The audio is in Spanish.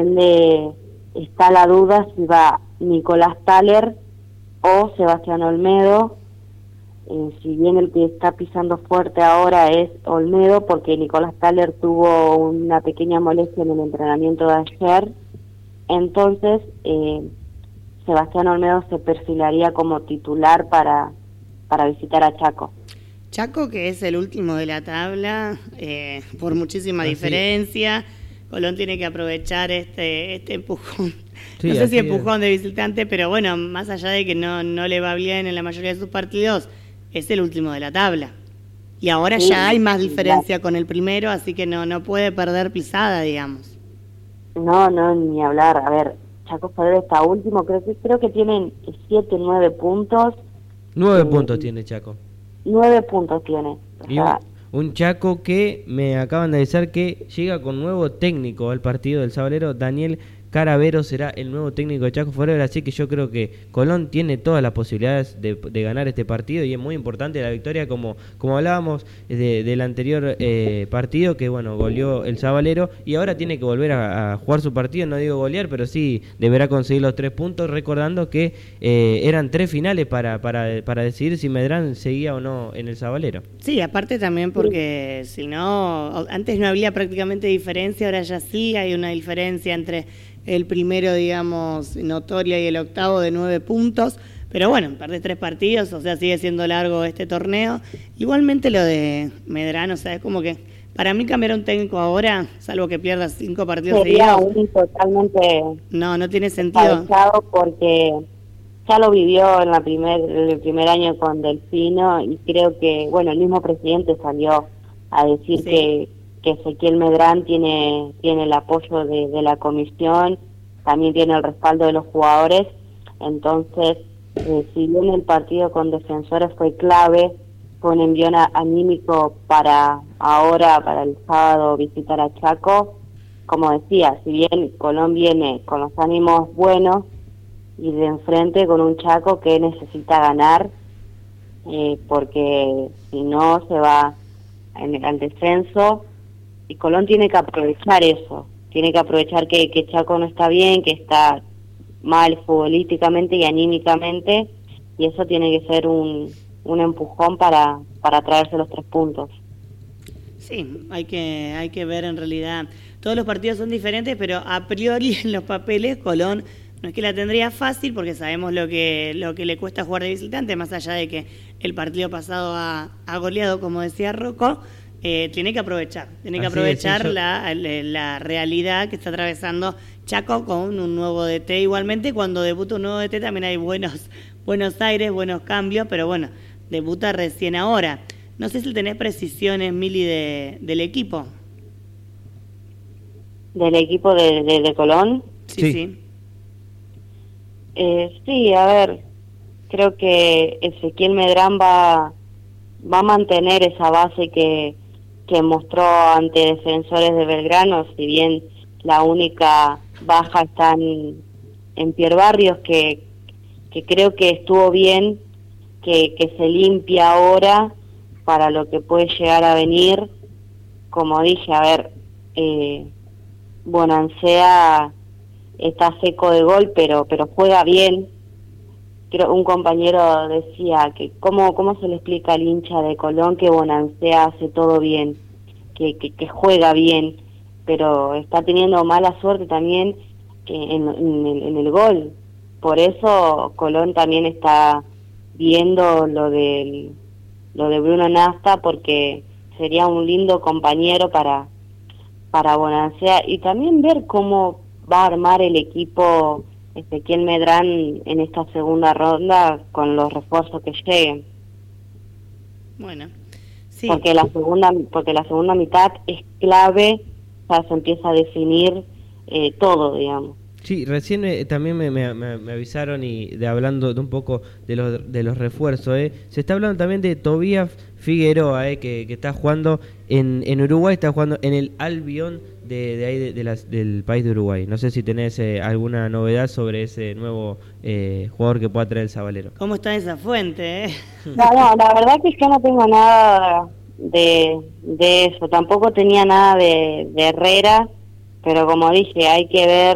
ende está la duda si va Nicolás Thaler o Sebastián Olmedo. Si bien el que está pisando fuerte ahora es Olmedo, porque Nicolás Thaler tuvo una pequeña molestia en el entrenamiento de ayer, entonces Sebastián Olmedo se perfilaría como titular para visitar a Chaco. Chaco, que es el último de la tabla, por muchísima diferencia. Colón tiene que aprovechar este empujón. Sí, no sé si empujón de visitante, pero bueno, más allá de que no le va bien en la mayoría de sus partidos, es el último de la tabla. Y ahora ya hay más diferencia con el primero, así que no puede perder pisada, digamos. No, ni hablar. A ver, Chaco Federer está último, creo que tienen 7, 9 puntos. 9 puntos tiene Chaco. 9 puntos tiene. O sea, un Chaco que me acaban de avisar que llega con nuevo técnico al partido del Sabalero. Daniel Caravero será el nuevo técnico de Chaco Forever, así que yo creo que Colón tiene todas las posibilidades de ganar este partido, y es muy importante la victoria, como hablábamos del anterior partido, que bueno, goleó el Sabalero, y ahora tiene que volver a jugar su partido, no digo golear, pero sí deberá conseguir los 3 puntos, recordando que eran 3 finales para decidir si Medrán seguía o no en el Sabalero. Sí, aparte también porque si no, antes no había prácticamente diferencia, ahora ya sí hay una diferencia entre el primero, digamos, notoria, y el octavo de 9 puntos. Pero bueno, perdés 3 partidos, o sea, sigue siendo largo este torneo. Igualmente lo de Medrán, o sea, es como que para mí cambiar un técnico ahora, salvo que pierdas 5 partidos sería seguidos, totalmente no tiene sentido. Porque ya lo vivió en el primer año con Delfino, y creo que, bueno, el mismo presidente salió a decir que Ezequiel Medrán tiene el apoyo de la comisión, también tiene el respaldo de los jugadores. Entonces, si bien el partido con Defensores fue clave, fue un envión anímico para el sábado visitar a Chaco, como decía, si bien Colón viene con los ánimos buenos y de enfrente con un Chaco que necesita ganar, porque si no se va al descenso. Y Colón tiene que aprovechar eso, tiene que aprovechar que Chaco no está bien, que está mal futbolísticamente y anímicamente, y eso tiene que ser un empujón para traerse los 3 puntos. Sí, hay que ver en realidad. Todos los partidos son diferentes, pero a priori en los papeles Colón no es que la tendría fácil, porque sabemos lo que le cuesta jugar de visitante, más allá de que el partido pasado ha goleado, como decía Rocco. Tiene que aprovechar la realidad que está atravesando Chaco con un nuevo DT. Igualmente, cuando debuta un nuevo DT también hay buenos aires, buenos cambios, pero bueno, debuta recién ahora. No sé si tenés precisiones, Mili, del equipo. ¿Del equipo de Colón? Sí. Sí, a ver, creo que Ezequiel Medrán va a mantener esa base que mostró ante Defensores de Belgrano, si bien la única baja está en Pierre Barrios, que creo que estuvo bien, que se limpia ahora para lo que puede llegar a venir. Como dije, a ver, Bonancea está seco de gol, pero juega bien. Creo un compañero decía que cómo se le explica al hincha de Colón que Bonancea hace todo bien, que juega bien, pero está teniendo mala suerte también en el gol. Por eso Colón también está viendo lo de Bruno Nasta, porque sería un lindo compañero para Bonancea, y también ver cómo va a armar el equipo Ezequiel Medrán en esta segunda ronda con los refuerzos que lleguen. Bueno, sí. Porque la segunda mitad es clave, ya se empieza a definir todo, digamos. Sí, recién también me avisaron hablando de un poco de los refuerzos. Se está hablando también de Tobías Figueroa, que está jugando en Uruguay, está jugando en el Albion de ahí del país de Uruguay. No sé si tenés alguna novedad sobre ese nuevo jugador que pueda traer el Sabalero. ¿Cómo está esa fuente? No, la verdad que yo no tengo nada de eso. Tampoco tenía nada de Herrera, pero como dije, hay que ver